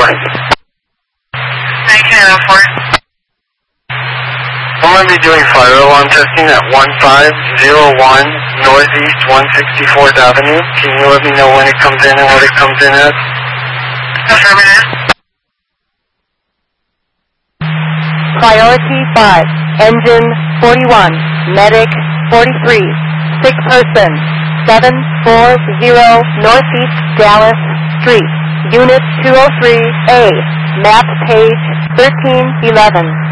line? 1904. I'm going to be doing fire alarm testing at 1501 Northeast 164th Avenue. Can you let me know when it comes in and what it comes in as? Affirmative. Priority 5, Engine 41, Medic 43, sick person 740 Northeast Dallas Street, Unit 203A, map page 1311.